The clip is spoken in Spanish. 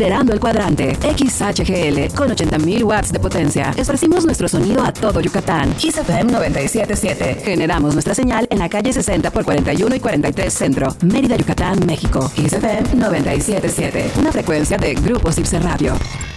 liderando el cuadrante. XHGL, con 80.000 watts de potencia. Esparcimos nuestro sonido a todo Yucatán. Kiss FM 97.7. Generamos nuestra señal en la calle 60 por 41 y 43 Centro, Mérida, Yucatán, México. Kiss FM 97.7. Una frecuencia de Grupo Circe Radio.